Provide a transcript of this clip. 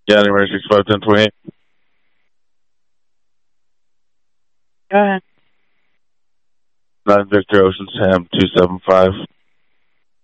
January 65 1028. Go ahead. 9 Victor Ocean Sam 275.